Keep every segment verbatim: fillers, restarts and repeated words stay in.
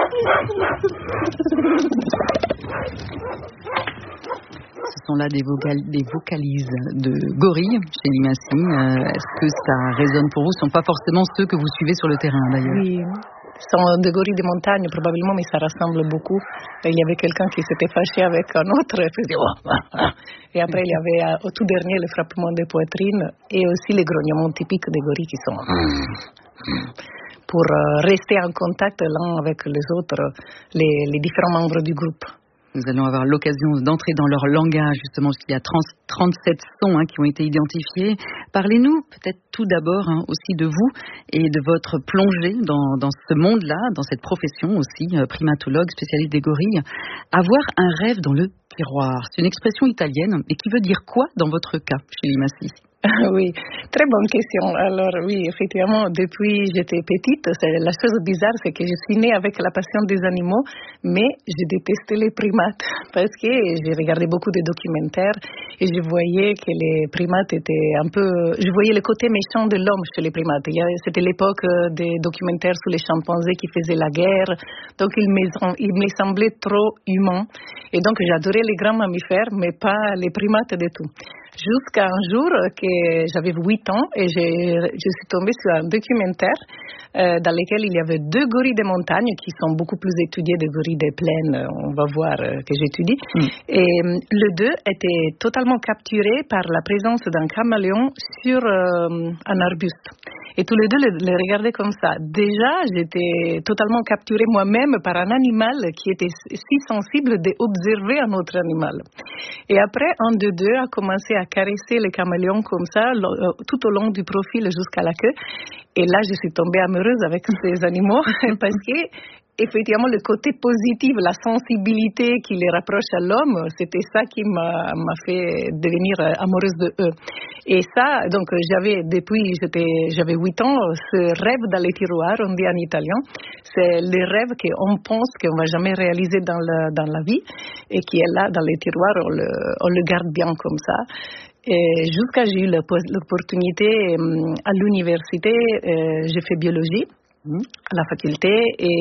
Ce sont là des, vocal- des vocalises de gorilles chez Limassy. Euh, est-ce que ça résonne pour vous? Ce ne sont pas forcément ceux que vous suivez sur le terrain d'ailleurs. Oui, ce sont des gorilles de montagne probablement, mais ça ressemble beaucoup. Il y avait quelqu'un qui s'était fâché avec un autre et faisait oh, ah, ah. Et après il y avait au tout dernier le frappement de poitrine et aussi les grognements typiques des gorilles qui sont pour rester en contact l'un avec les autres, les, les différents membres du groupe. Nous allons avoir l'occasion d'entrer dans leur langage, justement, parce qu'il y a trente, trente-sept sons hein, qui ont été identifiés. Parlez-nous peut-être tout d'abord hein, aussi de vous et de votre plongée dans, dans ce monde-là, dans cette profession aussi, euh, primatologue, spécialiste des gorilles. Avoir un rêve dans le tiroir, c'est une expression italienne, mais qui veut dire quoi dans votre cas, chez Limassy? Oui, très bonne question. Alors oui, effectivement, depuis que j'étais petite, c'est, la chose bizarre, c'est que je suis née avec la passion des animaux, mais je détestais les primates parce que j'ai regardé beaucoup de documentaires et je voyais que les primates étaient un peu... Je voyais le côté méchant de l'homme chez les primates. Il y a, c'était l'époque des documentaires sur les chimpanzés qui faisaient la guerre, donc ils me, ils me semblaient trop humains. Et donc j'adorais les grands mammifères, mais pas les primates du tout. Jusqu'à un jour que j'avais huit ans et j'ai, je suis tombée sur un documentaire euh, dans lequel il y avait deux gorilles de montagne qui sont beaucoup plus étudiés des gorilles des plaines, on va voir euh, que j'étudie. Mm. Et les deux étaient totalement capturés par la présence d'un caméléon sur euh, un arbuste. Et tous les deux les, les regardaient comme ça. Déjà, j'étais totalement capturée moi-même par un animal qui était si sensible d'observer un autre animal. Et après, un de deux a commencé à caresser le caméléon comme ça, tout au long du profil jusqu'à la queue. Et là, je suis tombée amoureuse avec ces animaux parce que effectivement, le côté positif, la sensibilité qui les rapproche à l'homme, c'était ça qui m'a, m'a fait devenir amoureuse de eux. Et ça, donc, j'avais, depuis j'étais, j'avais huit ans, ce rêve dans les tiroirs, on dit en italien, c'est le rêve qu'on pense qu'on va jamais réaliser dans la, dans la vie et qui est là dans les tiroirs, on le, on le garde bien comme ça. Et jusqu'à j'ai eu l'opportunité à l'université, j'ai fait biologie à la faculté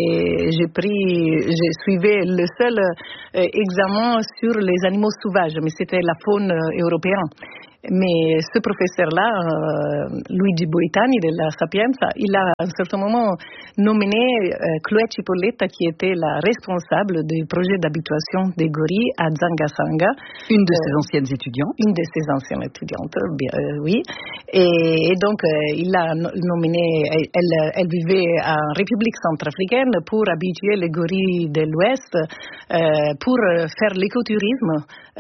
et j'ai pris, j'ai suivi le seul euh, examen sur les animaux sauvages, mais c'était la faune euh, européenne. Mais ce professeur-là, euh, Luigi Boitani de la Sapienza, il a à un certain moment nominé euh, Chloé Cipolletta, qui était la responsable du projet d'habituation des gorilles à Zangasanga. Une de ses euh, anciennes étudiantes. Une de ses anciennes étudiantes, bien, euh, oui. Et, et donc, euh, il a nominé, elle, elle vivait en République centrafricaine pour habituer les gorilles de l'Ouest, euh, pour faire l'écotourisme,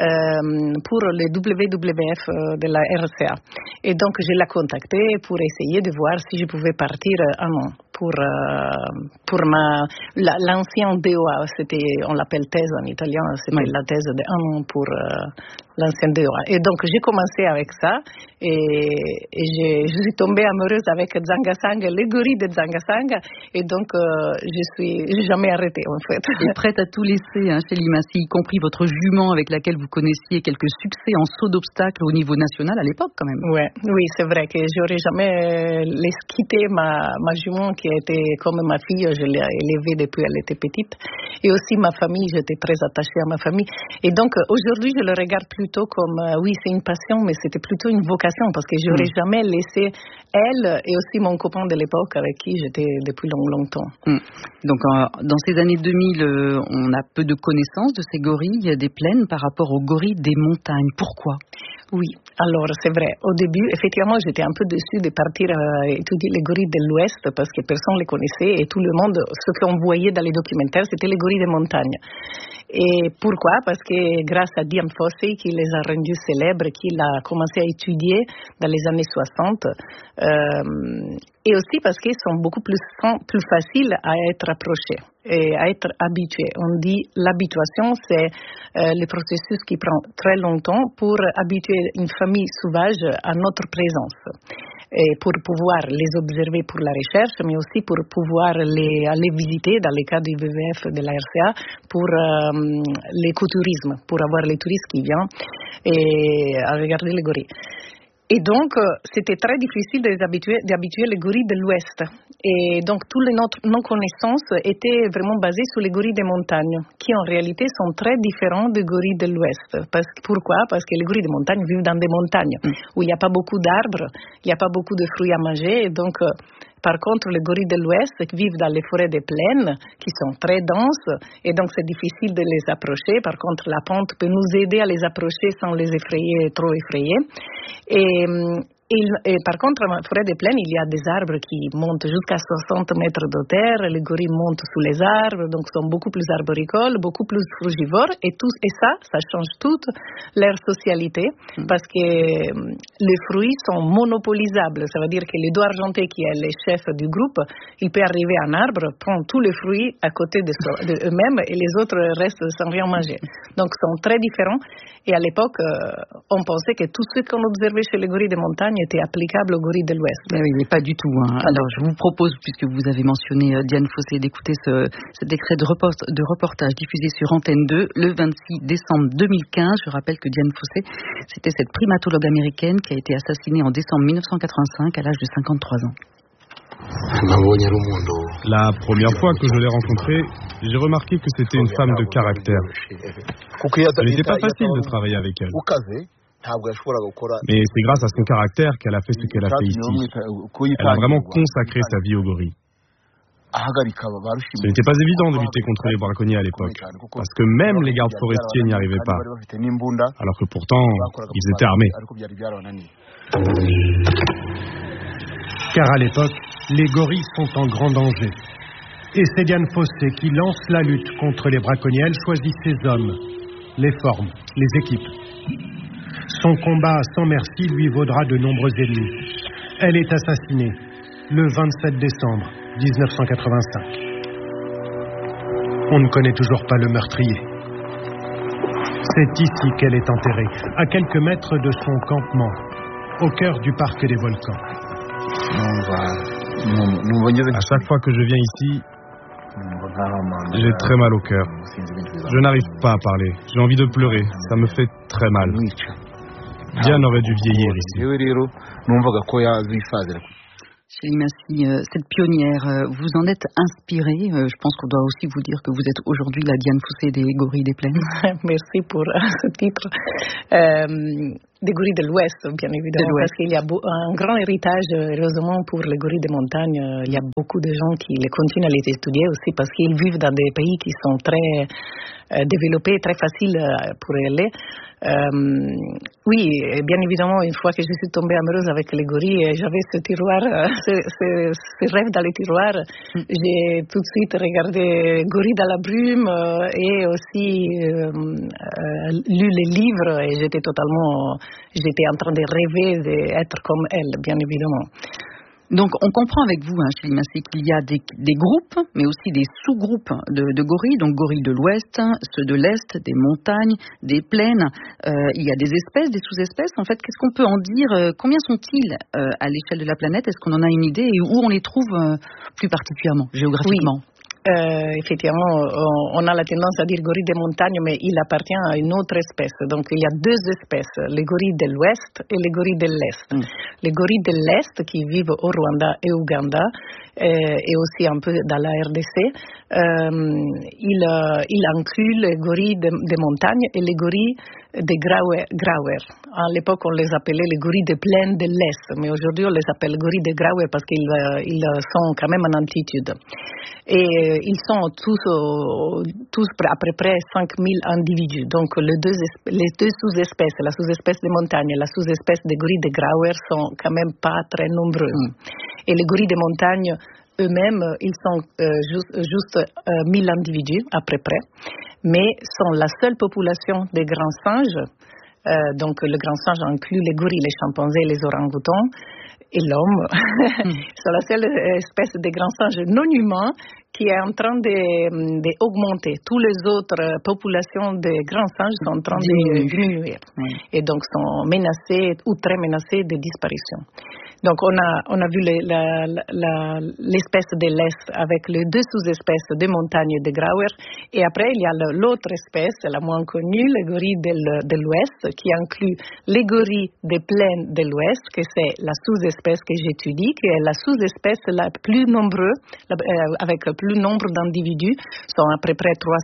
euh, pour le W W F de la R C A. Et donc, je l'ai contactée pour essayer de voir si je pouvais partir un an pour, euh, pour ma, la, l'ancien D O A. C'était, on l'appelle thèse en italien, c'était oui. La thèse d'un an pour euh, l'ancien D O A. Et donc, j'ai commencé avec ça et, et j'ai, je suis tombée amoureuse avec Zangasanga, les gorilles de Zangasanga. Et donc, euh, je suis, j'ai jamais arrêté, en fait. Et prête à tout laisser, hein, chez Limassy, y compris votre jument avec laquelle vous connaissiez quelques succès en saut d'obstacle au niveau national à l'époque, quand même. Ouais, oui, c'est vrai que j'aurais jamais laissé quitter ma, ma jument qui était comme ma fille. Je l'ai élevée depuis qu'elle était petite. Et aussi ma famille, j'étais très attachée à ma famille. Et donc, aujourd'hui, je le regarde plutôt comme, euh, oui, c'est une passion, mais c'était plutôt une vocation parce que j'aurais mmh. jamais laissé elle et aussi mon copain de l'époque avec qui j'étais depuis long, longtemps. Mmh. Donc, euh, dans ces années deux mille, euh, on a peu de connaissances de ces gorilles des plaines par rapport aux gorilles des montagnes. Pourquoi ? Oui, alors c'est vrai. Au début, effectivement, j'étais un peu déçue de partir euh, étudier les gorilles de l'Ouest parce que personne ne les connaissait et tout le monde, ce qu'on voyait dans les documentaires, c'était les gorilles des montagnes. Et pourquoi ? Parce que grâce à Dian Fossey, qui les a rendus célèbres, qui l'a commencé à étudier dans les années soixante, euh, et aussi parce qu'ils sont beaucoup plus, plus faciles à être approchés et à être habitués. On dit l'habituation, c'est euh, le processus qui prend très longtemps pour habituer une famille sauvage à notre présence. Et pour pouvoir les observer pour la recherche, mais aussi pour pouvoir les, aller visiter dans les cas du W W F de la R C A pour euh, l'écotourisme, pour avoir les touristes qui viennent et à regarder les gorilles. Et donc, c'était très difficile d'habituer, d'habituer les gorilles de l'Ouest. Et donc, toutes les notre, nos connaissances étaient vraiment basées sur les gorilles des montagnes, qui en réalité sont très différents des gorilles de l'Ouest. Parce, pourquoi? Parce que les gorilles de montagne vivent dans des montagnes, où il n'y a pas beaucoup d'arbres, il n'y a pas beaucoup de fruits à manger. Et donc, par contre, les gorilles de l'Ouest vivent dans les forêts des plaines, qui sont très denses, et donc c'est difficile de les approcher. Par contre, la pente peut nous aider à les approcher sans les effrayer, trop effrayer. Et, et, et par contre, dans la forêt des plaines, il y a des arbres qui montent jusqu'à soixante mètres de terre. Les gorilles montent sous les arbres, donc sont beaucoup plus arboricoles, beaucoup plus frugivores. Et, tout, et ça, ça change toute leur socialité, parce que les fruits sont monopolisables. Ça veut dire que le doigt argenté, qui est le chef du groupe, il peut arriver à un arbre, prendre tous les fruits à côté de, de eux-mêmes, et les autres restent sans rien manger. Donc, ils sont très différents. Et à l'époque, euh, on pensait que tout ce qu'on observait chez les gorilles de montagne était applicable aux gorilles de l'Ouest. Mais oui, mais pas du tout. Hein. Alors, je vous propose, puisque vous avez mentionné euh, Diane Fossé, d'écouter ce, cet extrait de, report, de reportage diffusé sur Antenne deux le vingt-six décembre deux mille quinze. Je rappelle que Diane Fossé, c'était cette primatologue américaine qui a été assassinée en décembre mille neuf cent quatre-vingt-cinq à l'âge de cinquantre-trois ans. La première fois que je l'ai rencontrée, j'ai remarqué que c'était une femme de caractère. Ce n'était pas facile de travailler avec elle. Mais c'est grâce à son caractère qu'elle a fait ce qu'elle a fait ici. Elle a vraiment consacré sa vie aux gorilles. Ce n'était pas évident de lutter contre les braconniers à l'époque, parce que même les gardes forestiers n'y arrivaient pas, alors que pourtant, ils étaient armés. Car à l'époque, les gorilles sont en grand danger. Et c'est Diane Fossé qui lance la lutte contre les braconniers. Elle choisit ses hommes, les forme, les équipe. Son combat sans merci lui vaudra de nombreux ennemis. Elle est assassinée le vingt-sept décembre dix-neuf cent quatre-vingt-cinq. On ne connaît toujours pas le meurtrier. C'est ici qu'elle est enterrée, à quelques mètres de son campement, au cœur du parc des volcans. À chaque fois que je viens ici, j'ai très mal au cœur. Je n'arrive pas à parler. J'ai envie de pleurer. Ça me fait très mal. Diane aurait dû vieillir ici. Chélie Massy, euh, cette pionnière, euh, vous en êtes inspirée. Euh, je pense qu'on doit aussi vous dire que vous êtes aujourd'hui la Diane Fossé des gorilles des plaines. Merci pour euh, ce titre. Euh, des gorilles de l'Ouest, bien évidemment, parce qu'il y a un grand héritage, heureusement, pour les gorilles des montagnes. Il y a beaucoup de gens qui les continuent à les étudier aussi, parce qu'ils vivent dans des pays qui sont très euh, développés, très faciles pour aller. Euh, oui, bien évidemment, une fois que je suis tombée amoureuse avec les gorilles, j'avais ce tiroir, ce, ce, ce rêve dans les tiroirs. Mm. J'ai tout de suite regardé Gorilles dans la brume euh, et aussi euh, euh, lu les livres, et j'étais totalement, j'étais en train de rêver d'être comme elle, bien évidemment. Donc, on comprend avec vous, hein, Chélie Massy, qu'il y a des, des groupes, mais aussi des sous-groupes de, de gorilles, donc gorilles de l'Ouest, ceux de l'Est, des montagnes, des plaines. Euh, il y a des espèces, des sous-espèces. En fait, qu'est-ce qu'on peut en dire? euh, Combien sont-ils euh, à l'échelle de la planète? Est-ce qu'on en a une idée? Et où on les trouve euh, plus particulièrement, géographiquement? Oui. Euh, effectivement, on, on a la tendance à dire gorille des montagnes, mais il appartient à une autre espèce. Donc, il y a deux espèces, les gorilles de l'Ouest et les gorilles de l'Est. Mm. Les gorilles de l'Est qui vivent au Rwanda et au Ouganda, euh, et aussi un peu dans la R D C, euh, il, euh, il inclut les gorilles de, de montagne et les gorilles des grauer. grauer. À l'époque, on les appelait les gorilles des plaines de l'Est, mais aujourd'hui, on les appelle gorilles de grauer parce qu'ils euh, ils sont quand même en altitude. Et euh, ils sont tous, euh, tous à peu près cinq mille individus. Donc, les deux, les deux sous-espèces, la sous-espèce de montagne et la sous-espèce des gorilles de grauer, sont quand même pas très nombreux. Mm. Et les gorilles de montagne, eux-mêmes, ils sont euh, juste, juste euh, mille individus, à peu près, mais sont la seule population des grands singes. Euh, donc, le grand singe inclut les gorilles, les chimpanzés, les orang-outans et l'homme. Mm. C'est la seule espèce de grands singes non humains qui est en train d'augmenter. Toutes les autres populations de grands singes sont en train de diminuer. Oui. Et donc sont menacées ou très menacées de disparition. Donc on a, on a vu les, la, la, l'espèce de l'Est avec les deux sous-espèces de montagne de Grauer. Et après, il y a l'autre espèce, la moins connue, le gorille de, de l'Ouest, qui inclut les gorilles des plaines de l'Ouest, que c'est la sous-espèce que j'étudie, qui est la sous-espèce la plus nombreuse, avec le plus nombre d'individus, sont à peu près trois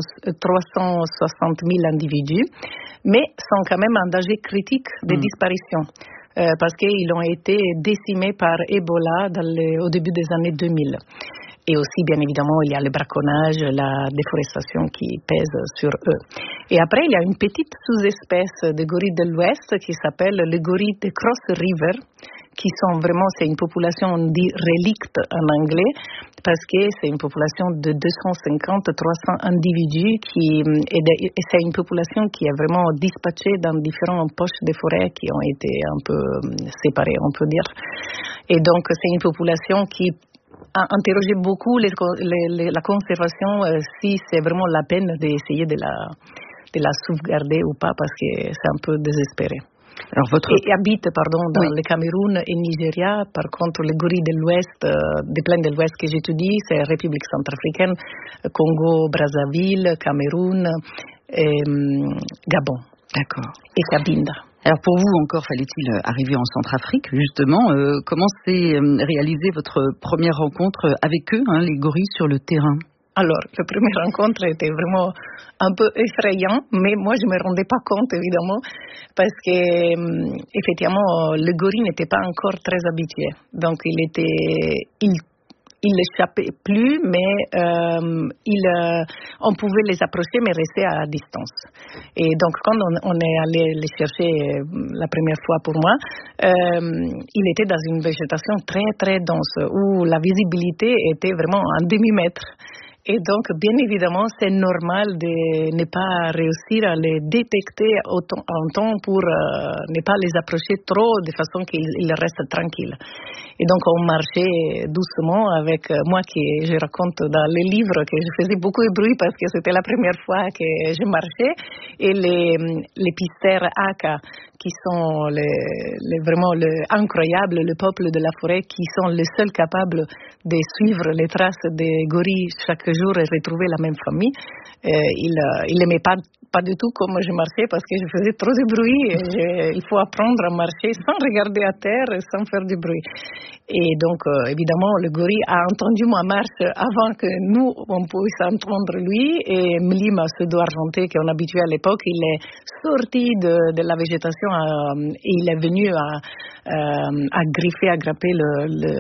cent soixante mille individus, mais sont quand même en danger critique de mmh. disparition. Euh, parce qu'ils ont été décimés par Ebola dans les, au début des années deux mille. Et aussi, bien évidemment, il y a le braconnage, la déforestation qui pèse sur eux. Et après, il y a une petite sous-espèce de gorille de l'Ouest qui s'appelle le gorille de Cross River, qui sont vraiment, c'est une population, on dit relicte en anglais, parce que c'est une population de deux cent cinquante à trois cents individus qui, et, de, et c'est une population qui est vraiment dispatchée dans différentes poches de forêt qui ont été un peu séparées, on peut dire. Et donc, c'est une population qui a interrogé beaucoup les, les, les, la conservation, euh, si c'est vraiment la peine d'essayer de la, de la sauvegarder ou pas, parce que c'est un peu désespéré. Alors votre... et, et habite pardon, dans oui. le Cameroun et Nigeria. Par contre, les gorilles de l'Ouest, euh, des plaines de l'Ouest que j'étudie, c'est République centrafricaine, Congo, Brazzaville, Cameroun et euh, Gabon. D'accord. Et Cabinda. Alors pour vous, encore fallait-il arriver en Centrafrique, justement. Euh, comment s'est réalisée votre première rencontre avec eux, hein, les gorilles sur le terrain ? Alors, la première rencontre était vraiment un peu effrayante, mais moi, je ne me rendais pas compte, évidemment, parce que, effectivement, le gorille n'était pas encore très habitué. Donc, il était... Il Il n'échappait plus, mais euh, il, euh, on pouvait les approcher, mais rester à distance. Et donc, quand on, on est allé les chercher la première fois pour moi, euh, il était dans une végétation très, très dense, où la visibilité était vraiment un demi-mètre. Et donc, bien évidemment, c'est normal de ne pas réussir à les détecter en temps pour euh, ne pas les approcher trop de façon qu'ils restent tranquilles. Et donc, on marchait doucement avec moi qui je raconte dans les livres que je faisais beaucoup de bruit parce que c'était la première fois que je marchais. Et les, les pisters Aka, qui sont les, les, vraiment le, incroyables, le peuple de la forêt, qui sont les seuls capables de suivre les traces des gorilles chaque jour et retrouver la même famille. Euh, ils n'aimaient pas, pas du tout comment je marchais parce que je faisais trop de bruit. Et je, il faut apprendre à marcher sans regarder à terre et sans faire du bruit. Et donc, euh, évidemment, le gorille a entendu ma marche avant que nous, on puisse entendre lui. Et Mlima, ce dos argenté qu'on habituait à l'époque, il est sorti de, de la végétation euh, et il est venu à, euh, à griffer, à grapper le... le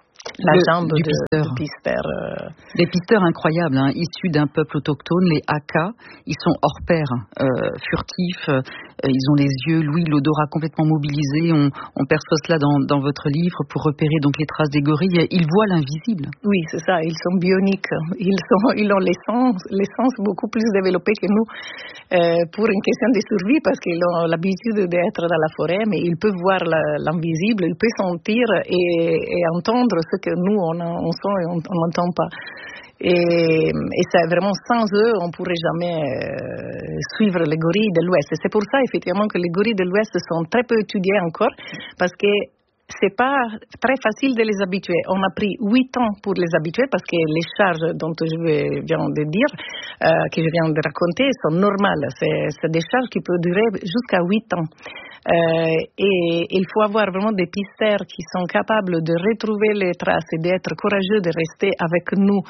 la le, jambe du de, pisteur. de pisteur euh... Des pisteurs incroyables, hein, issus d'un peuple autochtone, les Aka. Ils sont hors pair, euh, furtifs, euh, ils ont les yeux, l'ouïe, l'odorat complètement mobilisés. On, on perçoit cela dans, dans votre livre pour repérer donc les traces des gorilles. Ils voient l'invisible. Oui, c'est ça. Ils sont bioniques. Ils, sont, ils ont les sens, les sens beaucoup plus développés que nous euh, pour une question de survie parce qu'ils ont l'habitude d'être dans la forêt, mais ils peuvent voir la, l'invisible, ils peuvent sentir et, et entendre ce que nous, on, on sent et on n'entend pas. Et, et c'est vraiment sans eux, on ne pourrait jamais euh, suivre les gorilles de l'Ouest. Et c'est pour ça, effectivement, que les gorilles de l'Ouest sont très peu étudiés encore, parce que c'est pas très facile de les habituer. On a pris huit ans pour les habituer parce que les charges dont je viens de dire, euh, que je viens de raconter, sont normales. C'est, c'est des charges qui peuvent durer jusqu'à huit ans. Euh, et, et il faut avoir vraiment des pisteurs qui sont capables de retrouver les traces et d'être courageux de rester avec nous,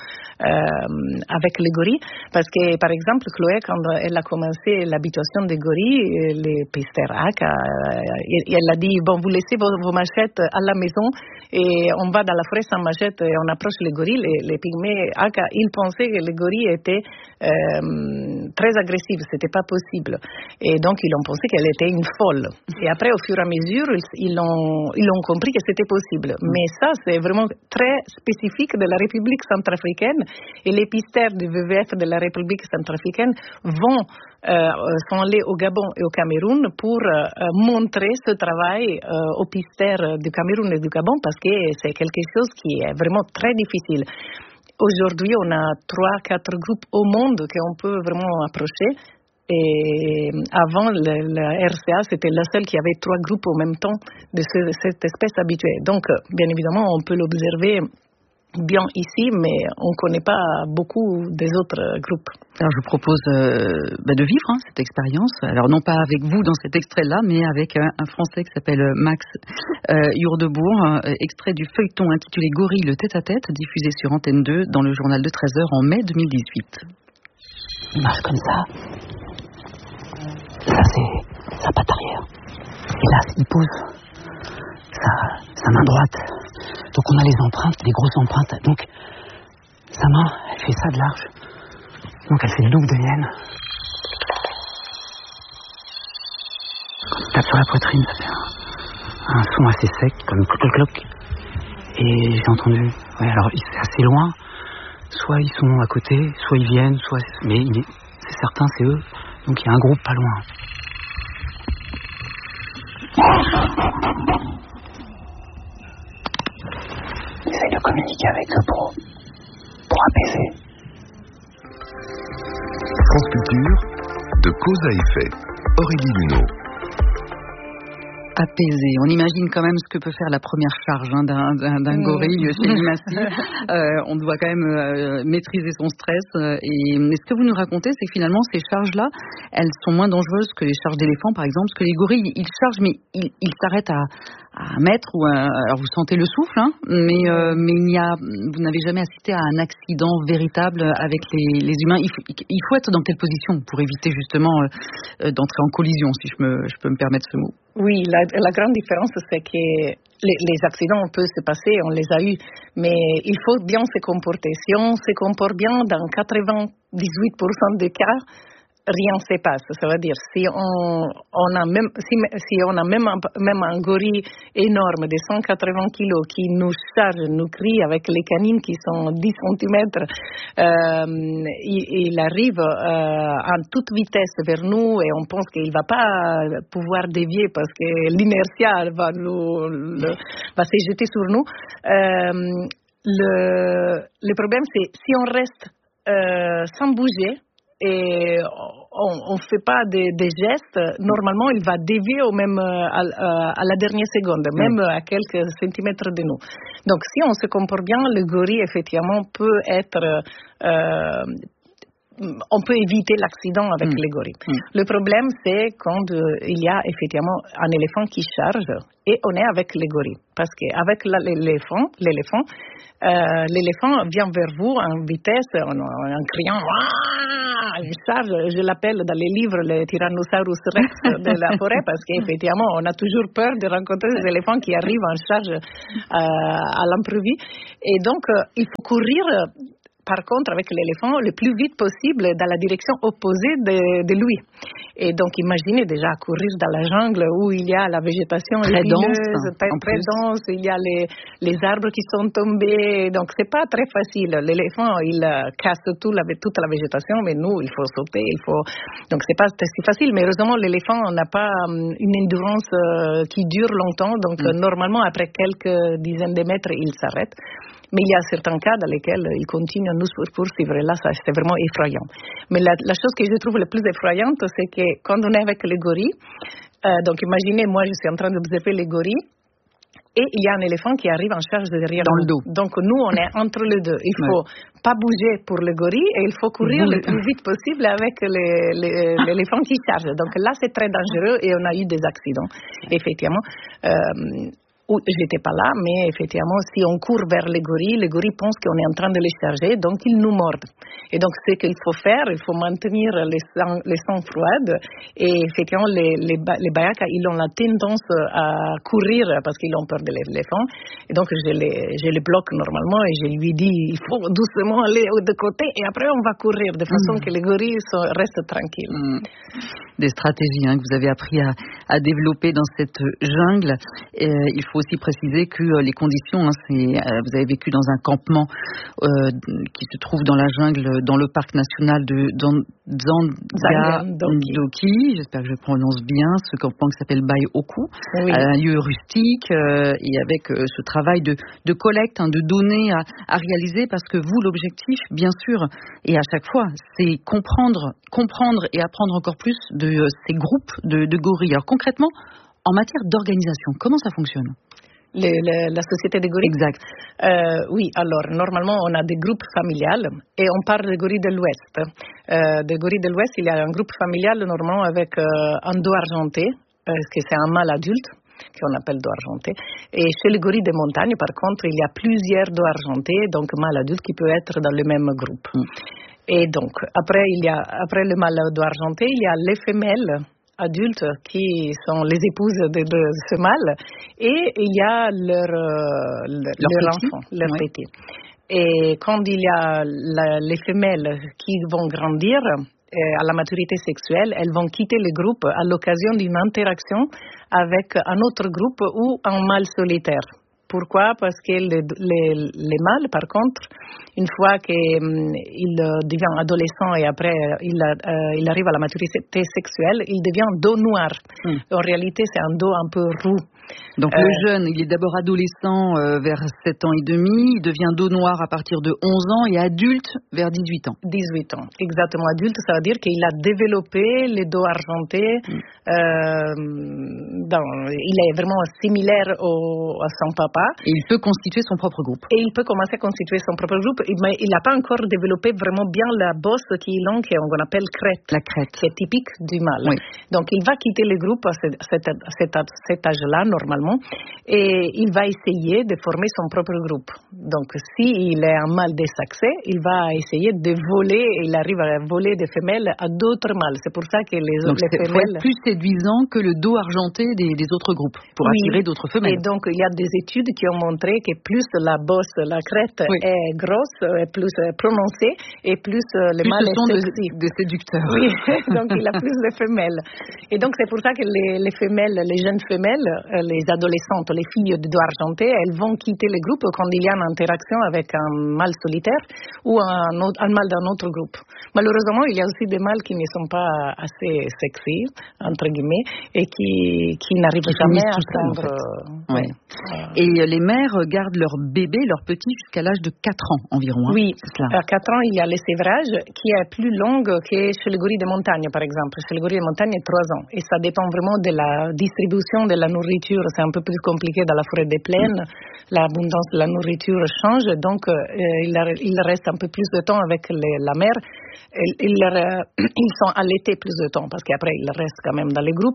euh, avec les gorilles. Parce que, par exemple, Chloé, quand elle a commencé l'habituation des gorilles, les pisteurs Aka, euh, elle a dit, bon, vous laissez vos, vos machettes à la maison et on va dans la forêt sans machette et on approche les gorilles. Les, les pygmées Aka, ils pensaient que les gorilles étaient euh, très agressifs, c'était pas possible. Et donc, ils ont pensé qu'elle était une folle. Et après, au fur et à mesure, ils, ils, ont, ils ont compris que c'était possible. Mais ça, c'est vraiment très spécifique de la République centrafricaine. Et les pisteurs du W W F de la République centrafricaine vont euh, sont allés au Gabon et au Cameroun pour euh, montrer ce travail euh, aux pisteurs du Cameroun et du Gabon parce que c'est quelque chose qui est vraiment très difficile. aujourd'hui, on a trois, quatre groupes au monde qu'on peut vraiment approcher. Et avant, le, le R C A, c'était la seule qui avait trois groupes en même temps de, ce, de cette espèce habituée. Donc, bien évidemment, on peut l'observer bien ici, mais on ne connaît pas beaucoup des autres groupes. Alors, je vous propose euh, bah, de vivre hein, cette expérience. Alors, non pas avec vous dans cet extrait-là, mais avec un, un Français qui s'appelle Max euh, Yurdebourg, euh, extrait du feuilleton intitulé Gorille le tête-à-tête, diffusé sur Antenne deux dans le journal de treize heures en mai deux mille dix-huit. Il marche comme ça. Ça, c'est sa patte arrière. Et là, il pose sa, sa main droite. Donc, on a les empreintes, les grosses empreintes. Donc, sa main, elle fait ça de large. Donc, elle fait le double de mienne. Quand il tape sur la poitrine, ça fait un, un son assez sec, comme cloc-cloc. Et j'ai entendu... Ouais, alors, c'est assez loin. Soit ils sont à côté, soit ils viennent, soit... Mais il est, c'est certain, c'est eux. Donc il y a un groupe pas loin. Essaye de communiquer avec eux pour, pour apaiser. France Culture, de cause à effet. Aurélie Luneau. Apaisé. On imagine quand même ce que peut faire la première charge hein, d'un, d'un, d'un gorille chez Limassy. Euh, on doit quand même euh, maîtriser son stress. Euh, et, et ce que vous nous racontez, c'est que finalement, ces charges-là, elles sont moins dangereuses que les charges d'éléphants, par exemple, parce que les gorilles, ils chargent, mais ils, ils s'arrêtent à, à un mètre. Ou à, alors, vous sentez le souffle, hein, mais, euh, mais il y a, vous n'avez jamais assisté à un accident véritable avec les, les humains. Il faut, il faut être dans quelle position pour éviter justement euh, d'entrer en collision, si je, me, je peux me permettre ce mot? Oui, la, la grande différence, c'est que les, les accidents peuvent se passer, on les a eus, mais il faut bien se comporter. Si on se comporte bien, dans quatre-vingt-dix-huit pour cent des cas, rien ne se passe. Ça veut dire, si on, on a même, si, si on a même un, même un gorille énorme de cent quatre-vingts kilos qui nous charge, nous crie avec les canines qui sont dix centimètres, euh, il, il arrive euh, en toute vitesse vers nous et on pense qu'il ne va pas pouvoir dévier parce que l'inertia va, nous, le, va se jeter sur nous. Euh, le, le problème, c'est si on reste euh, sans bouger, et on ne fait pas des, des gestes, normalement, il va dévier au même, à, à la dernière seconde, même à quelques centimètres de nous. Donc, si on se comporte bien, le gorille, effectivement, peut être... Euh, on peut éviter l'accident avec mmh. les gorilles. Mmh. Le problème, c'est quand euh, il y a effectivement un éléphant qui charge et on est avec les gorilles. Parce qu'avec l'éléphant, l'éléphant, euh, l'éléphant vient vers vous en vitesse, en, en criant, il charge. Je l'appelle dans les livres le Tyrannosaurus Rex de la forêt parce qu'effectivement, on a toujours peur de rencontrer des éléphants qui arrivent en charge euh, à l'imprévu. Et donc, euh, il faut courir... Par contre, avec l'éléphant, le plus vite possible dans la direction opposée de, de lui. Et donc, imaginez déjà courir dans la jungle où il y a la végétation très dense, très, très dense, il y a les, les arbres qui sont tombés. Donc, c'est pas très facile. L'éléphant, il casse tout la, toute la végétation, mais nous, il faut sauter, il faut. Donc, c'est pas si facile. Mais heureusement, l'éléphant n'a pas une endurance qui dure longtemps. Donc, mm. normalement, après quelques dizaines de mètres, il s'arrête. Mais il y a certains cas dans lesquels il continue à nous poursuivre. Et là, ça, c'est vraiment effrayant. Mais la, la chose que je trouve la plus effrayante, c'est que quand on est avec les gorilles, euh, donc imaginez, moi, je suis en train d'observer les gorilles, et il y a un éléphant qui arrive en charge derrière dans nous. le dos. Donc, nous, on est entre les deux. Il faut ouais. pas bouger pour le gorille et il faut courir le plus vite possible avec les, les, l'éléphant qui charge. Donc là, c'est très dangereux et on a eu des accidents, effectivement. Euh, J'étais pas là, mais effectivement, si on court vers les gorilles, les gorilles pensent qu'on est en train de les charger, donc ils nous mordent. Et donc, ce qu'il faut faire, il faut maintenir les sangs, les sangs froides. Et effectivement, les, les, les Bayaka, ils ont la tendance à courir parce qu'ils ont peur de l'éléphant. Et donc, je les, je les bloque normalement et je lui dis, il faut doucement aller de côté et après, on va courir de façon mmh. que les gorilles sont, restent tranquilles. Mmh. Des stratégies hein, que vous avez appris à, à développer dans cette jungle. Euh, il faut aussi préciser que euh, les conditions, hein, c'est, euh, vous avez vécu dans un campement euh, qui se trouve dans la jungle, dans le parc national de Dzangadoki. J'espère que je prononce bien ce campement qui s'appelle Baioku, oui. Un lieu rustique euh, et avec euh, ce travail de, de collecte, hein, de données à, à réaliser, parce que vous, l'objectif, bien sûr, et à chaque fois, c'est comprendre, comprendre et apprendre encore plus de euh, ces groupes de, de gorilles. Alors concrètement, en matière d'organisation, comment ça fonctionne ? Le, le, la société des gorilles. Exact. Euh, oui, alors normalement on a des groupes familiales et on parle des gorilles de l'Ouest. Euh, des gorilles de l'Ouest, il y a un groupe familial normalement avec euh, un dos argenté, parce que c'est un mâle adulte qu'on appelle dos argenté. Et chez les gorilles de montagne, par contre, il y a plusieurs dos argentés, donc mâle adulte qui peut être dans le même groupe. Mm. Et donc après il y a après le mâle dos argenté, il y a les femelles adultes qui sont les épouses de, de ce mâle, et il y a leur, euh, leur, leur enfant, leur ouais. petit. Et quand il y a la, les femelles qui vont grandir euh, à la maturité sexuelle, elles vont quitter le groupe à l'occasion d'une interaction avec un autre groupe ou un mâle solitaire. Pourquoi ? Parce que les, les, les mâles, par contre, une fois qu'il um, devient adolescent et après il, uh, il arrive à la maturité sexuelle, il devient dos noir. Mm. En réalité, c'est un dos un peu roux. Donc euh, le jeune, il est d'abord adolescent euh, vers sept ans et demi, il devient dos noir à partir de onze ans et adulte vers dix-huit ans. dix-huit ans, exactement. Adulte, ça veut dire qu'il a développé les dos argentés. Mm. Euh, dans, il est vraiment similaire au, à son papa. Et il peut constituer son propre groupe. Et il peut commencer à constituer son propre groupe, mais il n'a pas encore développé vraiment bien la bosse qui est longue, qu'on appelle crête. La crête. Qui est typique du mâle. Oui. Donc il va quitter le groupe à cet, cet, cet, cet âge-là, normalement, et il va essayer de former son propre groupe. Donc s'il est un mâle de succès, il va essayer de voler, il arrive à voler des femelles à d'autres mâles. C'est pour ça que les, donc les c'est femelles... plus séduisant que le dos argenté des, des autres groupes, pour oui. attirer d'autres femelles. Et donc il y a des études qui ont montré que plus la bosse, la crête oui. est grosse, est plus prononcée, et plus le mâle est sexy. De, de séducteurs. Oui, donc il a plus de femelles. Et donc c'est pour ça que les, les femelles, les jeunes femelles, les adolescentes, les filles de dos argenté, elles vont quitter le groupe quand il y a une interaction avec un mâle solitaire ou un, autre, un mâle d'un autre groupe. Malheureusement, il y a aussi des mâles qui ne sont pas assez sexy, entre guillemets, et qui, qui n'arrivent qui jamais à prendre... En fait. ouais. euh, et les mères gardent leurs bébés, leurs petits, jusqu'à l'âge de quatre ans environ. Hein, oui, à quatre ans, il y a le sévrage qui est plus long que chez les gorilles de montagne, par exemple. Chez les gorilles de montagne, c'est trois ans. Et ça dépend vraiment de la distribution de la nourriture. C'est un peu plus compliqué dans la forêt des plaines. Mm. L'abondance de la nourriture change, donc euh, il, il reste un peu plus de temps avec les, la mère. Ils, ils, ils sont allaités plus de temps, parce qu'après, ils restent quand même dans les groupes.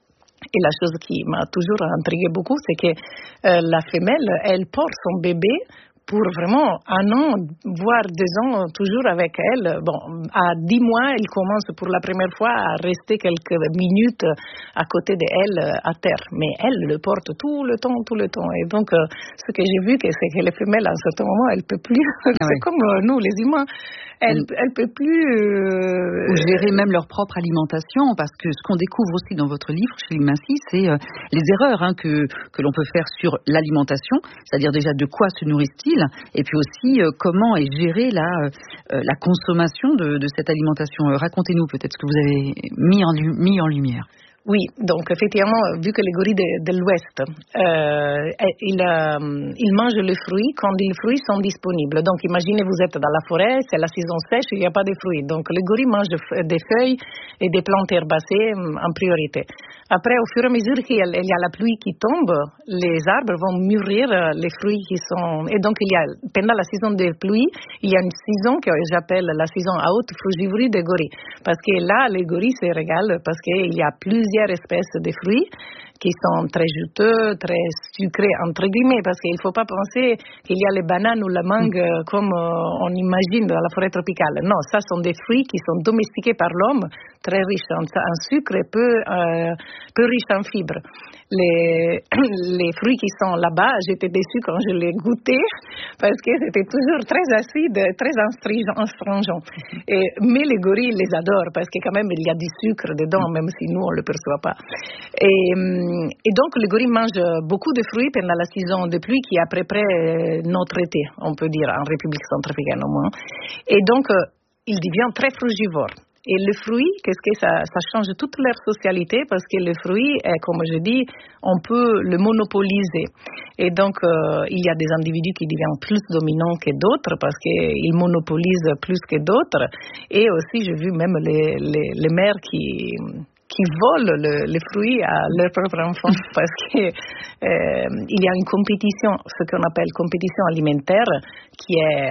Et la chose qui m'a toujours intrigué beaucoup, c'est que euh, la femelle, elle porte son bébé pour vraiment un an, voire deux ans, toujours avec elle. Bon, à dix mois, elle commence pour la première fois à rester quelques minutes à côté d'elle à terre. Mais elle le porte tout le temps, tout le temps. Et donc, ce que j'ai vu, c'est que les femelles, à un certain moment, elles ne peuvent plus. Ah c'est oui. comme nous, les humains. Elles ne peuvent plus... Euh... Ou gérer même leur propre alimentation, parce que ce qu'on découvre aussi dans votre livre, chez Limassi, c'est euh, les erreurs hein, que, que l'on peut faire sur l'alimentation, c'est-à-dire déjà de quoi se nourrissent-ils, et puis aussi euh, comment est gérée la, euh, la consommation de, de cette alimentation. Euh, racontez-nous peut-être ce que vous avez mis en, mis en lumière. Oui, donc effectivement, vu que les gorilles de, de l'Ouest, euh, ils, euh, ils mangent les fruits quand les fruits sont disponibles. Donc imaginez, vous êtes dans la forêt, c'est la saison sèche, il n'y a pas de fruits. Donc les gorilles mangent des feuilles et des plantes herbacées en priorité. Après, au fur et à mesure qu'il y a la pluie qui tombe, les arbres vont mûrir les fruits qui sont... Et donc, il y a, pendant la saison de pluie, il y a une saison que j'appelle la saison à haute frugivorie des gorilles. Parce que là, les gorilles se régalent parce qu'il y a plusieurs espèces de fruits qui sont très juteux, très sucrés, entre guillemets, parce qu'il ne faut pas penser qu'il y a les bananes ou la mangue mm. comme euh, on imagine dans la forêt tropicale. Non, ça sont des fruits qui sont domestiqués par l'homme, très riches en, en sucre et peu, euh, peu riches en fibres. Les, les fruits qui sont là-bas, j'étais déçue quand je les goûtais, parce que c'était toujours très acide, très astringent. Et, mais les gorilles les adorent, parce que quand même il y a du sucre dedans, même si nous on ne le perçoit pas. Et et donc, les gorilles mangent beaucoup de fruits pendant la saison de pluie qui est à peu près notre été, on peut dire, en République centrafricaine au moins. Et donc, ils deviennent très frugivores. Et le fruit, qu'est-ce que ça, ça change toute leur socialité parce que le fruit, comme je dis, on peut le monopoliser. Et donc, euh, il y a des individus qui deviennent plus dominants que d'autres parce qu'ils monopolisent plus que d'autres. Et aussi, j'ai vu même les, les, les mères qui... qui volent le, les fruits à leurs propres enfants parce que euh, il y a une compétition, ce qu'on appelle compétition alimentaire, qui est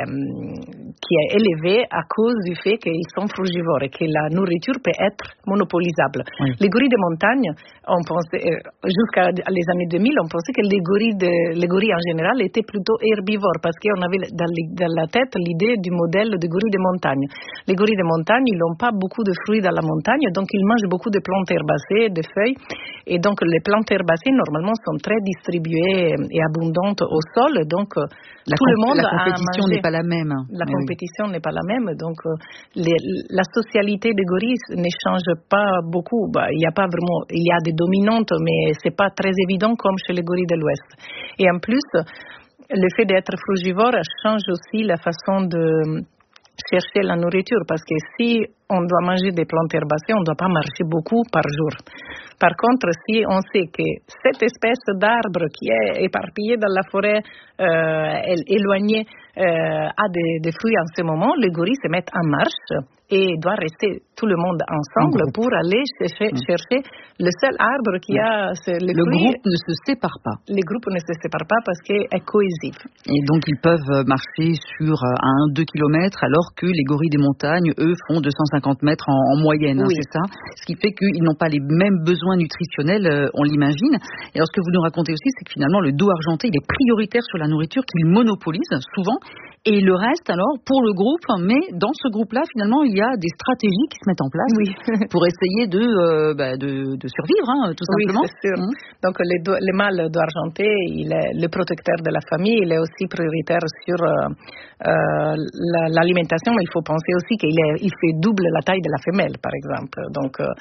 qui est élevée à cause du fait qu'ils sont frugivores et que la nourriture peut être monopolisable. Oui. Les gorilles de montagne, on pensait jusqu'à les années deux mille, on pensait que les gorilles de, les gorilles en général étaient plutôt herbivores parce qu'on avait dans, les, dans la tête l'idée du modèle de gorilles de montagne. Les gorilles de montagne, ils n'ont pas beaucoup de fruits dans la montagne, donc ils mangent beaucoup de plantes herbacées, de feuilles. Et donc, les plantes herbacées, normalement, sont très distribuées et abondantes au sol. Donc, la tout le monde la compétition n'est pas la même. La Mais compétition oui. n'est pas la même. Donc, les, la socialité des gorilles ne change pas beaucoup. Bah, il y a pas vraiment, il y a des dominantes, mais c'est pas très évident comme chez les gorilles de l'Ouest. Et en plus, le fait d'être frugivore change aussi la façon de chercher la nourriture parce que si on doit manger des plantes herbacées, on ne doit pas marcher beaucoup par jour. Par contre, si on sait que cette espèce d'arbre qui est éparpillée dans la forêt euh, éloignée euh, a des, des fruits en ce moment, les gorilles se mettent en marche et doivent rester tout le monde ensemble en pour aller chercher, mmh. chercher le seul arbre qui mmh. a les le fruits. Le groupe ne se sépare pas. Les groupes ne se séparent pas parce qu'il est cohésif. Et donc ils peuvent marcher sur un à deux kilomètres alors que les gorilles des montagnes, eux, font deux cent cinquante mètres en, en moyenne, hein, oui. c'est ça. Ce qui fait qu'ils n'ont pas les mêmes besoins nutritionnels, euh, on l'imagine. Et alors ce que vous nous racontez aussi, c'est que finalement le dos argenté, il est prioritaire sur la nourriture qu'il monopolise souvent. Et le reste, alors, pour le groupe, mais dans ce groupe-là, finalement, il y a des stratégies qui se mettent en place oui. pour essayer de, euh, bah, de, de survivre, hein, tout simplement. Oui, c'est sûr. Mmh. Donc, le, do, le mâle dos argenté, il est le protecteur de la famille, il est aussi prioritaire sur euh, euh, la, l'alimentation, mais il faut penser aussi qu'il est, il fait double la taille de la femelle, par exemple. Donc, euh,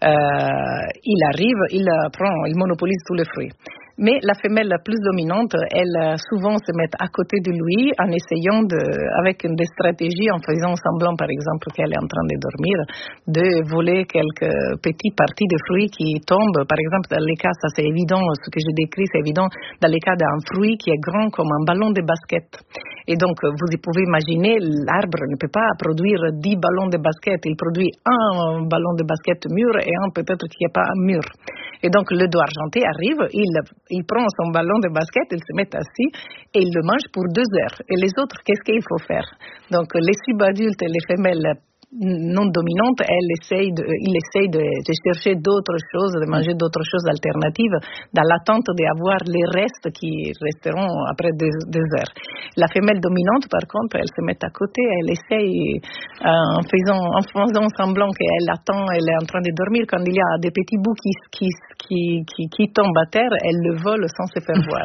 euh, il arrive, il prend, il monopolise tous les fruits. Mais la femelle la plus dominante, elle souvent se met à côté de lui en essayant de, avec des stratégies, en faisant semblant par exemple qu'elle est en train de dormir, de voler quelques petites parties de fruits qui tombent. Par exemple, dans les cas, ça c'est évident, ce que je décris c'est évident, dans les cas d'un fruit qui est grand comme un ballon de basket. Et donc, vous pouvez imaginer, l'arbre ne peut pas produire dix ballons de basket. Il produit un ballon de basket mûr et un peut-être qui n'est pas mûr. Et donc, le dos argenté arrive, il, il prend son ballon de basket, il se met assis et il le mange pour deux heures. Et les autres, qu'est-ce qu'il faut faire? Donc, les subadultes et les femelles non dominante, elle essaye de, il essaye de, de chercher d'autres choses, de manger d'autres choses alternatives, dans l'attente d'avoir les restes qui resteront après des, des heures. La femelle dominante, par contre, elle se met à côté, elle essaye euh, en faisant, en faisant semblant qu'elle attend, elle est en train de dormir. Quand il y a des petits bouts qui, qui, qui, qui, qui tombent à terre, elle le vole sans se faire voir.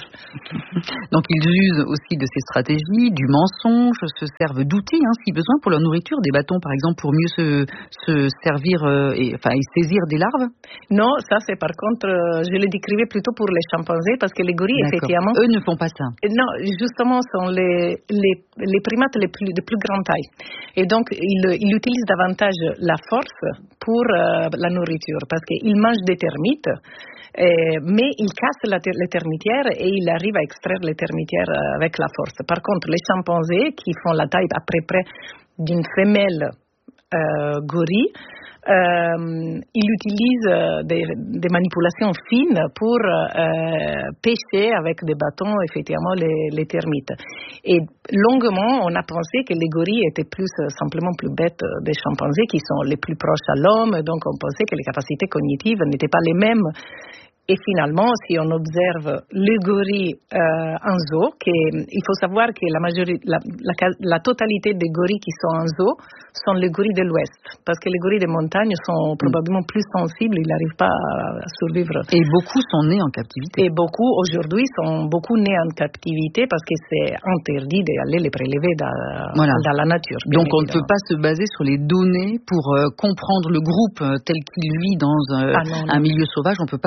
Donc ils usent aussi de ces stratégies, du mensonge, se servent d'outils, hein, si besoin, pour leur nourriture, des bâtons par exemple, pour mieux se, se servir euh, et, enfin, et saisir des larves? Non, ça c'est par contre, euh, je le décrivais plutôt pour les chimpanzés parce que les gorilles, D'accord. effectivement... Eux ne font pas ça. Non, justement, sont les, les, les primates les plus, de plus grande taille. Et donc, ils, ils utilisent davantage la force pour euh, la nourriture parce qu'ils mangent des termites, euh, mais ils cassent la, ter- les termitières et ils arrivent à extraire les termitières euh, avec la force. Par contre, les chimpanzés, qui font la taille à peu près d'une femelle Euh, gorille, euh, il utilise des, des manipulations fines pour euh, pêcher avec des bâtons effectivement les, les termites. Et longuement, on a pensé que les gorilles étaient plus simplement plus bêtes des chimpanzés qui sont les plus proches à l'homme, donc on pensait que les capacités cognitives n'étaient pas les mêmes. Et finalement, si on observe les gorilles euh, en zoo, que, il faut savoir que la, majorité, la, la, la totalité des gorilles qui sont en zoo sont les gorilles de l'Ouest. Parce que les gorilles des montagnes sont probablement plus sensibles, ils n'arrivent pas à, à survivre. Et beaucoup sont nés en captivité. Et beaucoup, aujourd'hui, sont beaucoup nés en captivité parce que c'est interdit d'aller les prélever dans, voilà. dans la nature. Donc on ne peut pas se baser sur les données pour euh, comprendre le groupe tel qu'il vit dans un, ah non, non. un milieu sauvage. On ne peut pas se baser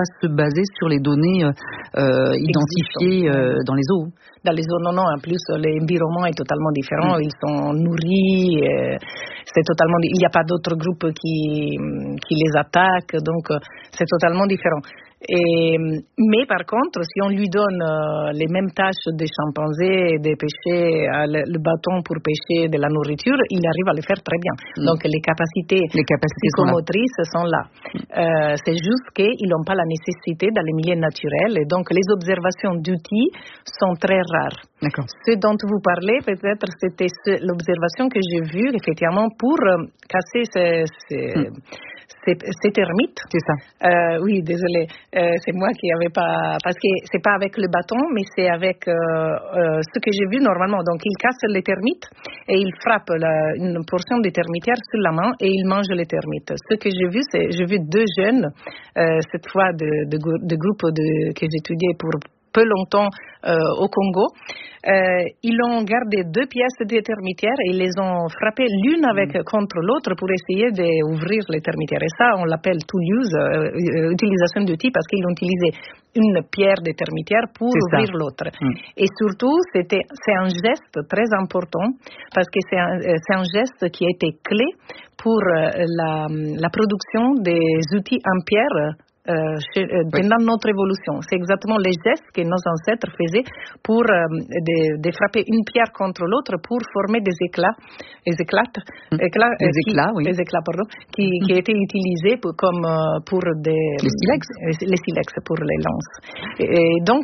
basé sur les données euh, identifiées euh, dans les eaux. Dans les zones, non, non, en plus, l'environnement est totalement différent. Mmh. Ils sont nourris, euh, c'est totalement, il n'y a pas d'autres groupes qui, qui les attaquent, donc c'est totalement différent. Et, mais par contre, si on lui donne euh, les mêmes tâches des chimpanzés, de pêcher euh, le, le bâton pour pêcher de la nourriture, il arrive à le faire très bien. Mm. Donc les capacités, les capacités psychomotrices sont là. Sont là. Mm. Euh, c'est juste qu'ils n'ont pas la nécessité dans les milieux naturels et donc les observations d'outils sont très rares. D'accord. Ce dont vous parlez, peut-être, c'était ce, l'observation que j'ai vue, effectivement, pour euh, casser ces... ces mm. C'est, c'est termite. C'est ça. Euh, oui, désolé. Euh, c'est moi qui n'avais pas... Parce que c'est pas avec le bâton, mais c'est avec euh, euh, ce que j'ai vu normalement. Donc, il casse les termites et il frappe la, une portion des termitières sur la main et il mange les termites. Ce que j'ai vu, c'est j'ai vu deux jeunes, euh, cette fois de, de, de groupe de, que j'étudiais pour peu longtemps euh, au Congo. Euh, ils ont gardé deux pièces de termitières et ils les ont frappées l'une avec mmh. contre l'autre pour essayer d'ouvrir les termitières. Et ça, on l'appelle to use, euh, euh, utilisation d'outils, parce qu'ils ont utilisé une pierre de termitière pour c'est ouvrir ça. L'autre. Mmh. Et surtout, c'était, c'est un geste très important parce que c'est un, c'est un geste qui a été clé pour euh, la, la production des outils en pierre Euh, chez, euh, oui. Pendant notre évolution. C'est exactement les gestes que nos ancêtres faisaient pour euh, de, de frapper une pierre contre l'autre pour former des éclats, des éclats, mmh. éclats, des euh, éclats, qui, oui. des éclats, pardon, qui, mmh. qui étaient utilisés pour, comme euh, pour des les silex, les silex pour les lances. Et, et donc,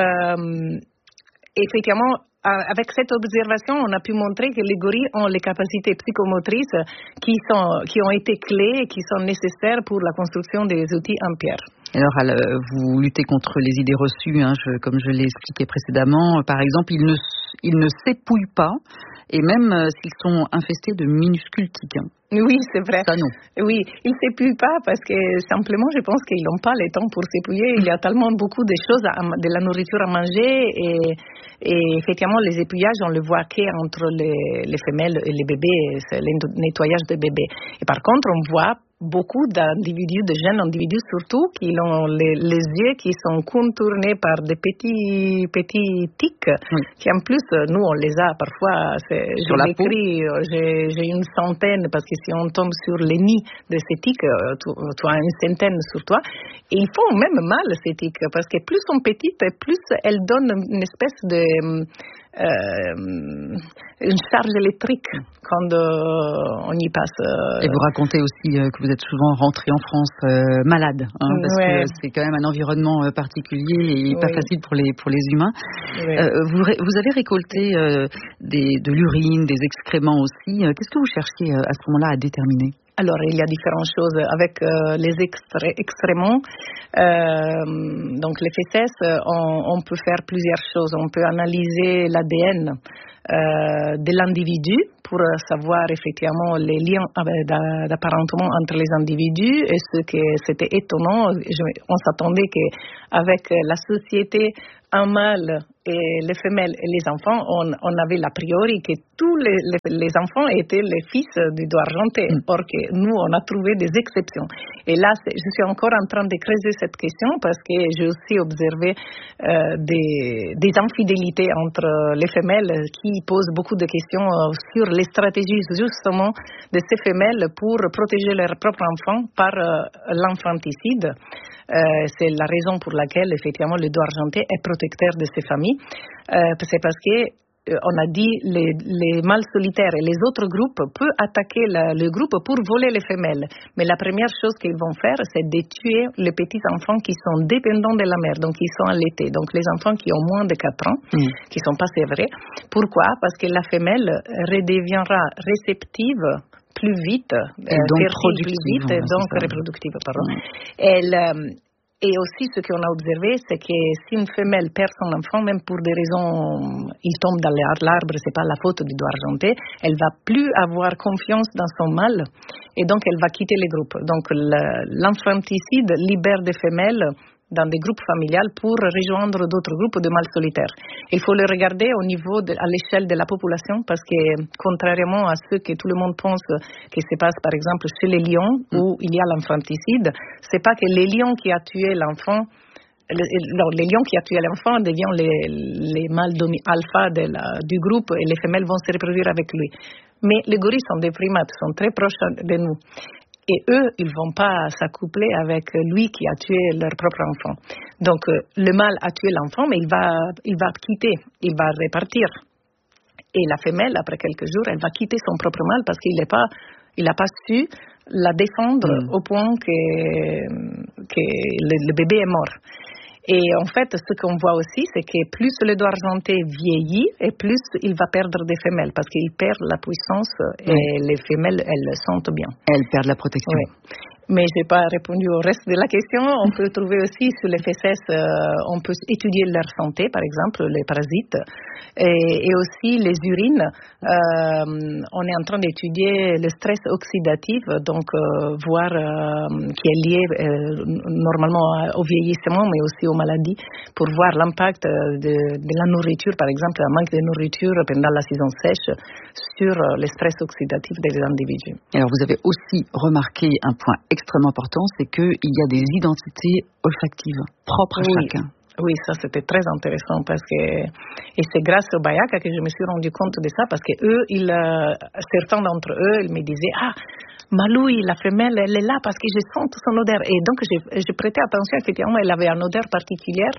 euh, effectivement. Avec cette observation, on a pu montrer que les gorilles ont les capacités psychomotrices qui, sont, qui ont été clés et qui sont nécessaires pour la construction des outils en pierre. Alors, vous luttez contre les idées reçues, hein, je, comme je l'ai expliqué précédemment. Par exemple, ils ne, ils ne s'épouillent pas, et même euh, s'ils sont infestés de minuscules tiques. Oui, c'est vrai. Ça, non. Oui, ils ne s'épouillent pas parce que simplement, je pense qu'ils n'ont pas le temps pour s'épouiller. Il y a tellement beaucoup de choses, à, de la nourriture à manger et, et effectivement, les épouillages, on le voit qu'entre les, les femelles et les bébés, c'est le nettoyage des bébés. Et par contre, on voit beaucoup d'individus, de jeunes individus surtout, qui ont les, les yeux qui sont contournés par des petits petits tiques, oui. qui en plus, nous, on les a parfois, c'est, sur la peau. J'ai, j'ai une centaine, parce que si on tombe sur les nids de ces tiques, tu, tu as une centaine sur toi, et ils font même mal, ces tiques, parce que plus sont petites, plus elles donnent une espèce de... Euh, une charge électrique quand euh, on y passe. Euh... Et vous racontez aussi euh, que vous êtes souvent rentré en France euh, malade, hein, parce ouais. que c'est quand même un environnement euh, particulier et oui. pas facile pour les pour les humains. Oui. Euh, vous, vous avez récolté euh, des, de l'urine, des excréments aussi. Qu'est-ce que vous cherchiez à ce moment-là à déterminer? Alors, il y a différentes choses. Avec euh, les extra- excréments, euh, donc les fesses, on, on peut faire plusieurs choses. On peut analyser l'A D N euh, de l'individu pour savoir effectivement les liens d'apparentement entre les individus. Et ce que c'était étonnant, je, on s'attendait qu'avec la société, un mâle et les femelles et les enfants, on, on avait l'a priori que tous les, les, les enfants étaient les fils du doigt argenté. Mm. Or que nous, on a trouvé des exceptions. Et là, je suis encore en train de creuser cette question parce que j'ai aussi observé euh, des, des infidélités entre les femelles qui posent beaucoup de questions sur les stratégies justement de ces femelles pour protéger leurs propres enfants par euh, l'infanticide. Euh, c'est la raison pour laquelle, effectivement, le doigt argenté est protecteur de ces familles. Euh, c'est parce que euh, on a dit les, les mâles solitaires et les autres groupes peuvent attaquer la, le groupe pour voler les femelles. Mais la première chose qu'ils vont faire, c'est de tuer les petits enfants qui sont dépendants de la mère, donc qui sont allaités. Donc les enfants qui ont moins de quatre ans, mmh. qui sont pas sévrés. Pourquoi? Parce que la femelle redeviendra réceptive plus vite, et donc plus vite, ouais, donc reproductive, pardon. Ouais. Elle, euh, et aussi, ce qu'on a observé, c'est que si une femelle perd son enfant, même pour des raisons, il tombe dans l'arbre, c'est pas la faute du doigt argenté, elle va plus avoir confiance dans son mâle, et donc elle va quitter les groupes. Donc l'infanticide libère des femelles dans des groupes familiales pour rejoindre d'autres groupes de mâles solitaires. Il faut le regarder au niveau de, à l'échelle de la population parce que contrairement à ce que tout le monde pense que se passe par exemple chez les lions mm. où il y a l'infanticide, c'est pas que les lions qui a tué l'enfant le, le, les lions qui a tué l'enfant deviennent les, les mâles alpha de la, du groupe et les femelles vont se reproduire avec lui. Mais les gorilles sont des primates, sont très proches de nous. Et eux, ils ne vont pas s'accoupler avec lui qui a tué leur propre enfant. Donc, le mâle a tué l'enfant, mais il va, il va quitter, il va repartir. Et la femelle, après quelques jours, elle va quitter son propre mâle parce qu'il n'a pas, il pas su la défendre mmh. au point que, que le, le bébé est mort. Et en fait, ce qu'on voit aussi, c'est que plus le doigt argenté vieillit, et plus il va perdre des femelles, parce qu'il perd la puissance et mmh. les femelles, elles le sentent bien. Elles perdent la protection. Oui. Mais je n'ai pas répondu au reste de la question. On peut trouver aussi sur les fesses, euh, on peut étudier leur santé, par exemple, les parasites, et, et aussi les urines. Euh, on est en train d'étudier le stress oxydatif, donc euh, voir euh, qui est lié euh, normalement au vieillissement, mais aussi aux maladies, pour voir l'impact de, de la nourriture, par exemple, un manque de nourriture pendant la saison sèche, sur le stress oxydatif des individus. Alors, vous avez aussi remarqué un point extrêmement important, c'est qu'il y a des identités olfactives propres à oui. chacun. Oui, ça c'était très intéressant parce que et c'est grâce au Bayaka que je me suis rendu compte de ça parce que eux, ils, euh, certains d'entre eux, ils me disaient ah Maloui, la femelle, elle est là parce que je sens son odeur et donc j'ai, j'ai prêté attention effectivement, elle avait une odeur particulière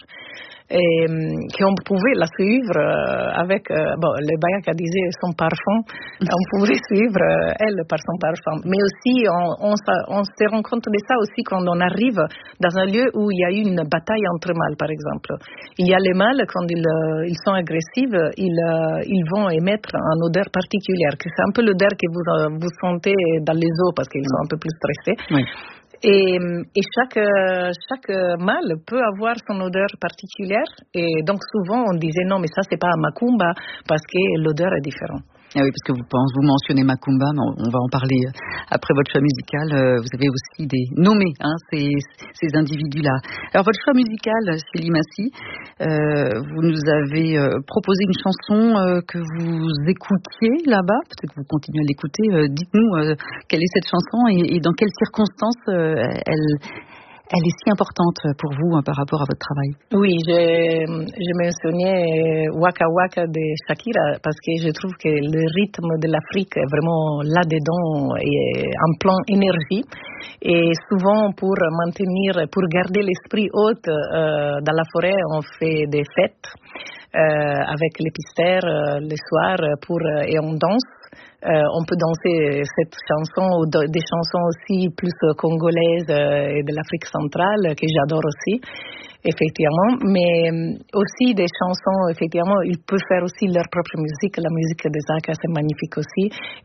et qu'on pouvait la suivre avec euh, bon le Bayaka disait son parfum, on pouvait suivre euh, elle par son parfum, mais aussi on, on, on se rend compte de ça aussi quand on arrive dans un lieu où il y a eu une bataille entre mâles par exemple. Il y a les mâles quand ils, euh, ils sont agressifs, ils, euh, ils vont émettre une odeur particulière, que c'est un peu l'odeur que vous, euh, vous sentez dans les os parce qu'ils sont un peu plus stressés. Oui. Et, et chaque, chaque mâle peut avoir son odeur particulière. Et donc souvent on disait non mais ça c'est pas Macumba parce que l'odeur est différente. Ah oui, parce que vous, vous mentionnez Macumba, mais on va en parler après votre choix musical. Vous avez aussi des nommés, hein, ces, ces individus-là. Alors votre choix musical, Sili Massi, euh, vous nous avez proposé une chanson euh, que vous écoutiez là-bas. Peut-être que vous continuez à l'écouter. Euh, dites-nous euh, quelle est cette chanson et, et dans quelles circonstances euh, elle... Elle est si importante pour vous hein, par rapport à votre travail. Oui, je, je mentionnais Waka Waka de Shakira parce que je trouve que le rythme de l'Afrique est vraiment là-dedans et en plein énergie. Et souvent, pour maintenir, pour garder l'esprit haut euh, dans la forêt, on fait des fêtes euh, avec les pisteurs euh, le soir pour, et on danse. Euh, on peut danser cette chanson ou des chansons aussi plus congolaises euh, et de l'Afrique centrale que j'adore aussi, effectivement. Mais aussi des chansons, effectivement, ils peuvent faire aussi leur propre musique. La musique de Zaka, c'est magnifique aussi.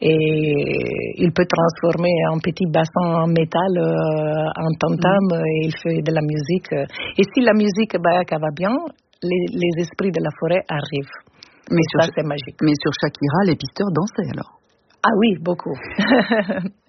Et il peut transformer un petit bassin en métal euh, en tam-tam mmh. et il fait de la musique. Et si la musique Bayaka va bien, les, les esprits de la forêt arrivent. Mais et sur, ça, c'est magique. Mais sur Shakira, les pisteurs dansaient alors? Ah oui, beaucoup.